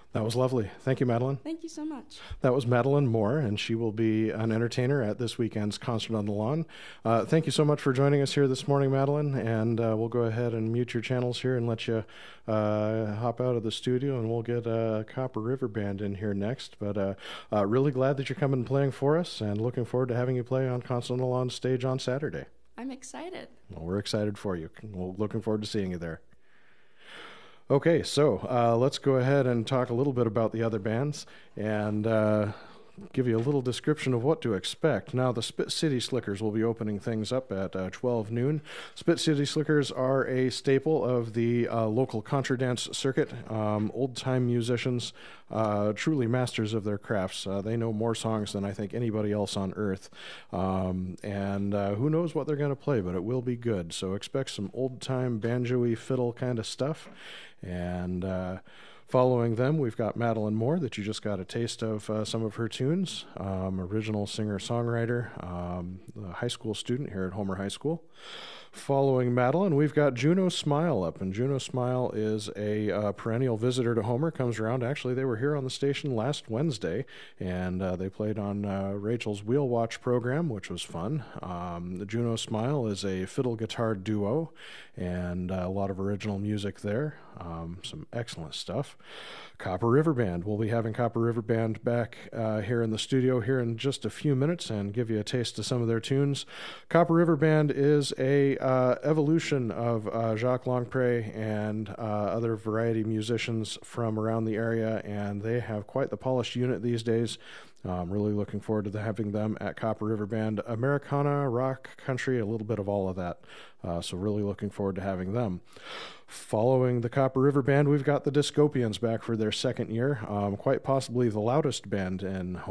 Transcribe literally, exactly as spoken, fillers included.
That was lovely. Thank you, Madeline. Thank you so much. That was Madeline Moore, and she will be an entertainer at this weekend's Concert on the Lawn. Uh, thank you so much for joining us here this morning, Madeline, and uh, we'll go ahead and mute your channels here and let you uh, hop out of the studio, and we'll get uh, Copper River Band in here next. But uh, uh, really glad that you're coming and playing for us, and looking forward to having you play on Concert on the Lawn stage on Saturday. I'm excited. Well, we're excited for you. We're looking forward to seeing you there. Okay, so uh, let's go ahead and talk a little bit about the other bands and uh, give you a little description of what to expect. Now, the Spit City Slickers will be opening things up at uh, twelve noon. Spit City Slickers are a staple of the uh, local contra dance circuit. Um, old-time musicians, uh, truly masters of their crafts. Uh, they know more songs than I think anybody else on earth. Um, and uh, who knows what they're going to play, but it will be good. So expect some old-time banjo-y fiddle kind of stuff. And uh, following them, we've got Madeline Moore, that you just got a taste of uh, some of her tunes. Um, original singer-songwriter, um, a high school student here at Homer High School. Following Madeline, we've got Juno Smile up, and Juno Smile is a uh, perennial visitor to Homer, comes around. Actually, they were here on the station last Wednesday, and uh, they played on uh, Rachel's Wheel Watch program, which was fun. Um, the Juno Smile is a fiddle guitar duo, and uh, a lot of original music there. Um, some excellent stuff. Copper River Band. We'll be having Copper River Band back uh, here in the studio here in just a few minutes and give you a taste of some of their tunes. Copper River Band is a uh, evolution of uh, Jacques Longpre and uh, other variety musicians from around the area, and they have quite the polished unit these days. I'm really looking forward to the, having them at Copper River Band. Americana, rock, country, a little bit of all of that. Uh, so really looking forward to having them. Following the Copper River Band, we've got the Discopians back for their second year. Um, quite possibly the loudest band in